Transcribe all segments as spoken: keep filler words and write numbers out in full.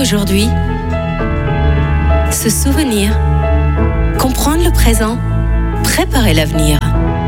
aujourd'hui, se souvenir, comprendre le présent, préparer l'avenir.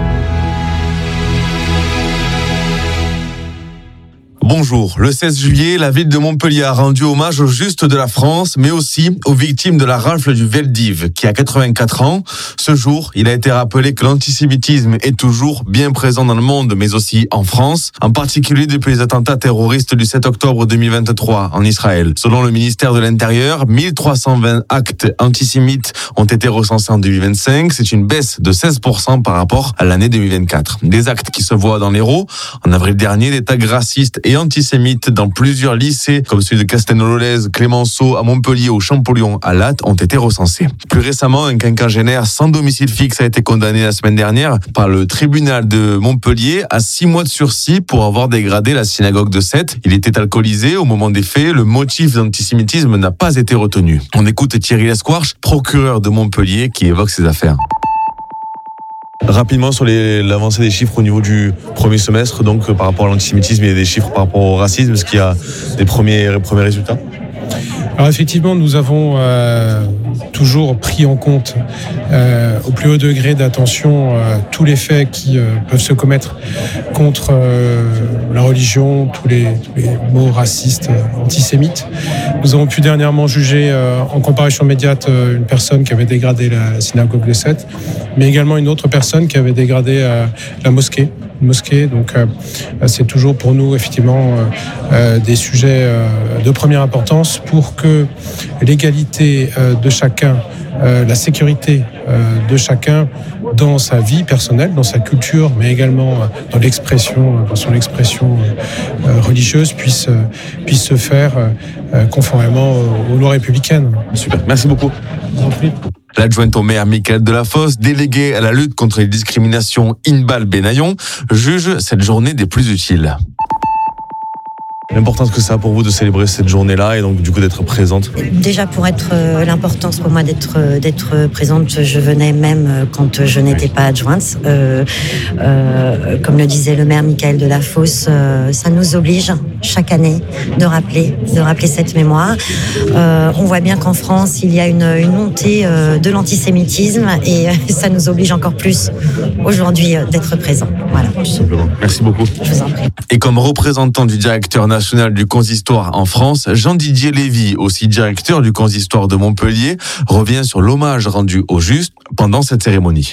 Bonjour, le seize juillet, la ville de Montpellier a rendu hommage aux justes de la France, mais aussi aux victimes de la rafle du Veldiv, qui a quatre-vingt-quatre ans. Ce jour, il a été rappelé que l'antisémitisme est toujours bien présent dans le monde, mais aussi en France, en particulier depuis les attentats terroristes du sept octobre deux mille vingt-trois en Israël. Selon le ministère de l'Intérieur, mille trois cent vingt actes antisémites ont été recensés en deux mille vingt-cinq. C'est une baisse de seize pour cent par rapport à l'année deux mille vingt-quatre. Des actes qui se voient dans l'Hérault. En avril dernier, des tags racistes et antisémites dans plusieurs lycées, comme celui de Castelnau-Lolez, Clémenceau, à Montpellier ou Champollion à Latte, ont été recensés. Plus récemment, un quinquagénaire sans domicile fixe a été condamné la semaine dernière par le tribunal de Montpellier à six mois de sursis pour avoir dégradé la synagogue de Sète. Il était alcoolisé au moment des faits. Le motif d'antisémitisme n'a pas été retenu. On écoute Thierry Lesquarche, procureur de Montpellier, qui évoque ces affaires. Rapidement sur les, l'avancée des chiffres au niveau du premier semestre, donc par rapport à l'antisémitisme, il y a des chiffres par rapport au racisme, est-ce qu'il y a des premiers, premiers résultats ? Alors effectivement, nous avons euh, toujours pris en compte euh, au plus haut degré d'attention euh, tous les faits qui euh, peuvent se commettre contre euh, la religion, tous les, tous les mots racistes, euh, antisémites. Nous avons pu dernièrement juger euh, en comparution immédiate euh, une personne qui avait dégradé la synagogue de Sète, mais également une autre personne qui avait dégradé euh, la mosquée. mosquée. Donc euh, c'est toujours pour nous effectivement euh, euh, des sujets euh, de première importance pour que l'égalité euh, de chacun, euh, la sécurité euh, de chacun dans sa vie personnelle, dans sa culture, mais également euh, dans l'expression, dans son expression euh, religieuse puisse, euh, puisse se faire euh, conformément aux, aux lois républicaines. Super, merci beaucoup. L'adjointe au maire Michael Delafosse, déléguée à la lutte contre les discriminations Inbal Benayon, juge cette journée des plus utiles. L'importance que ça a pour vous de célébrer cette journée-là et donc du coup d'être présente. Déjà pour être euh, l'importance pour moi d'être euh, d'être présente, je venais même euh, quand je n'étais pas adjointe. Euh, euh, comme le disait le maire Michael Delafosse, euh, ça nous oblige chaque année de rappeler de rappeler cette mémoire. Euh, on voit bien qu'en France il y a une, une montée euh, de l'antisémitisme et euh, ça nous oblige encore plus aujourd'hui euh, d'être présents. Voilà. Tout simplement. Merci beaucoup. Je vous en prie. Et comme représentant du directeur national du consistoire en France, Jean-Didier Lévy, aussi directeur du consistoire de Montpellier, revient sur l'hommage rendu aux justes pendant cette cérémonie.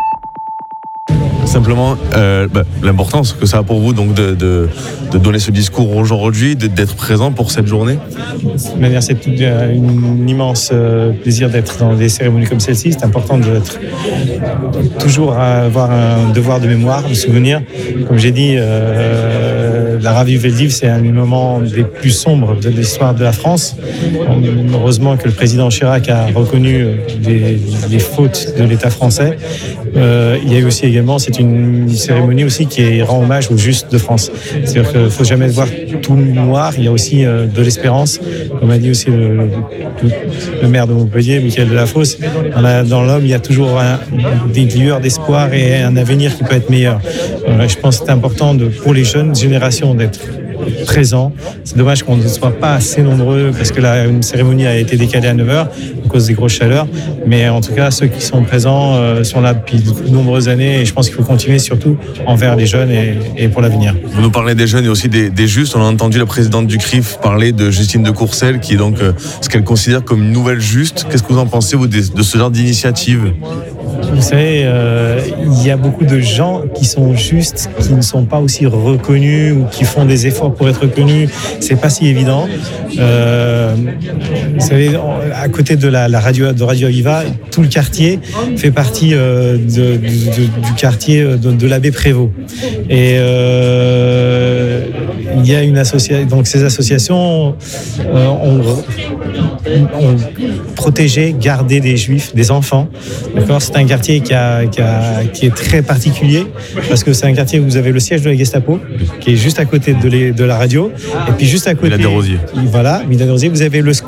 Simplement, euh, bah, l'importance que ça a pour vous donc de, de, de donner ce discours aujourd'hui, de, d'être présent pour cette journée. De manière, c'est un immense euh, plaisir d'être dans des cérémonies comme celle-ci. C'est important d'être toujours à avoir un devoir de mémoire, de souvenir. Comme j'ai dit, euh, la rafle du Veldiv, c'est un des moments des plus sombres de l'histoire de la France. Heureusement que le président Chirac a reconnu les, les fautes de l'État français. Euh, il y a eu aussi également, c'est une cérémonie aussi qui rend hommage aux justes de France. C'est-à-dire qu'il ne faut jamais voir tout noir, il y a aussi euh, de l'espérance, comme a dit aussi le, le, le maire de Montpellier, Michael Delafosse. Dans, dans l'homme, il y a toujours un, des lueurs d'espoir et un avenir qui peut être meilleur. Euh, je pense que c'est important de, pour les jeunes générations d'être présents. C'est dommage qu'on ne soit pas assez nombreux parce que la une cérémonie a été décalée à neuf heures à cause des grosses chaleurs. Mais en tout cas, ceux qui sont présents euh, sont là depuis de nombreuses années et je pense qu'il faut continuer surtout envers les jeunes et, et pour l'avenir. Vous nous parlez des jeunes et aussi des, des justes. On a entendu la présidente du C R I F parler de Justine de Courcelles qui est donc euh, ce qu'elle considère comme une nouvelle juste. Qu'est-ce que vous en pensez vous, de, de ce genre d'initiative ? Vous savez, euh, il y a beaucoup de gens qui sont justes, qui ne sont pas aussi reconnus ou qui font des efforts pour être reconnus. C'est pas si évident. Euh, vous savez, à côté de la, la radio de Radio Aviva, tout le quartier fait partie euh, de, de, de, du quartier de, de l'abbé Prévost. Et euh, il y a une association. Donc ces associations euh, ont, ont protégé, gardé des juifs, des enfants. D'accord, c'est un quartier qui, a, qui, a, qui est très particulier parce que c'est un quartier où vous avez le siège de la Gestapo qui est juste à côté de, les, de la radio et puis juste à côté Villa des Rosiers. Voilà, Villa des Rosiers, vous avez le square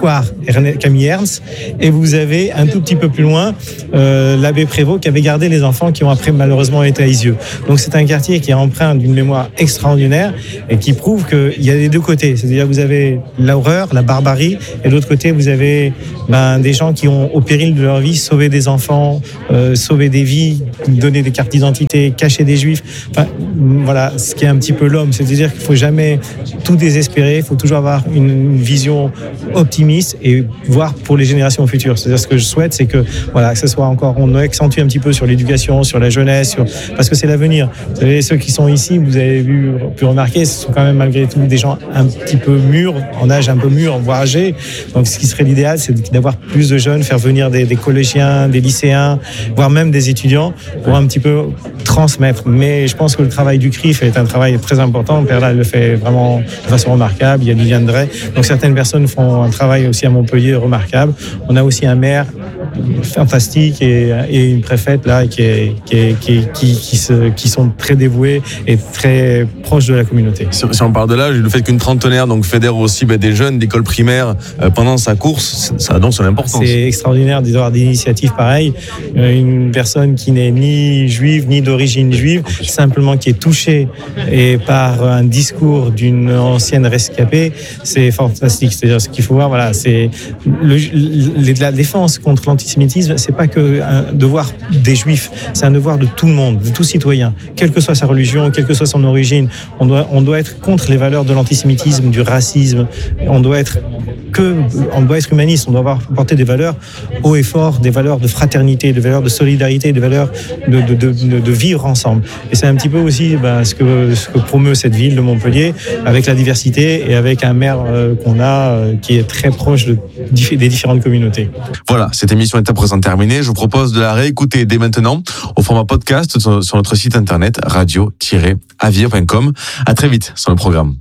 Camille Ernst, et vous avez un tout petit peu plus loin euh, l'abbé Prévost qui avait gardé les enfants qui ont après malheureusement été à Isieux. Donc c'est un quartier qui est empreint d'une mémoire extraordinaire et qui prouve qu'il y a les deux côtés. C'est-à-dire vous avez l'horreur, la barbarie, et de l'autre côté vous avez ben, des gens qui ont au péril de leur vie sauvé des enfants, euh, sauvé des vies, donné des cartes d'identité, caché des juifs. Enfin, voilà, ce qui est un petit peu l'homme, c'est-à-dire qu'il ne faut jamais tout désespérer, il faut toujours avoir une, une vision optimiste et voir pour les générations futures. C'est-à-dire ce que je souhaite, c'est que voilà, que ce soit encore, on accentue un petit peu sur l'éducation, sur la jeunesse, sur, parce que c'est l'avenir. Vous savez, ceux qui sont ici, vous avez vu, pu remarquer, ce sont quand même malgré tout des gens un petit peu mûrs, en âge un peu mûr, voire âgés. Donc ce qui serait l'idéal, c'est d'avoir plus de jeunes, faire venir des, des collégiens, des lycéens, voire même des étudiants, pour un petit peu transmettre. Mais je pense que le travail du C R I F est un travail très important. Le Père là, le fait vraiment de façon remarquable. Il y a Viviane Drey. Donc certaines personnes font un travail aussi à Montpellier remarquable. On a aussi un maire fantastique et, et une préfète là qui, est, qui, est, qui, est, qui, qui, se, qui sont très dévoués et très proches de la communauté. Si, si on parle de l'âge, le fait qu'une trentenaire donc fédère aussi ben, des jeunes d'école primaire euh, pendant sa course, ça a donc son importance. C'est extraordinaire d'avoir des initiatives pareilles. Une personne qui n'est ni juive ni d'origine juive, simplement qui est touchée et par un discours d'une ancienne rescapée, c'est fantastique. C'est-à-dire ce qu'il faut voir, voilà, c'est le, le, la défense contre l'antisémitisme, c'est pas que un devoir des juifs, c'est un devoir de tout le monde, de tout citoyen, quelle que soit sa religion, quelle que soit son origine. On doit, on doit être contre les valeurs de l'antisémitisme, du racisme. On doit être que, on doit être humaniste. On doit avoir porter des valeurs haut et fort, des valeurs de fraternité, des valeurs de solidarité, des valeurs de, de, de, de, de vivre ensemble. Et c'est un petit peu aussi ben, ce, que, ce que promeut cette ville de Montpellier, avec la diversité et avec un maire euh, qu'on a euh, qui est très proche de, des différentes communautés. Voilà, cette émission est à présent terminée. Je vous propose de la réécouter dès maintenant au format podcast sur, sur notre site internet radio tiret avir point com. À très vite sur le programme.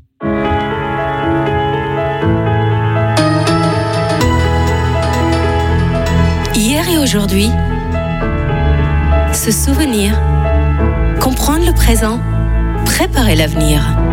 Hier et aujourd'hui, se souvenir, comprendre le présent, préparer l'avenir.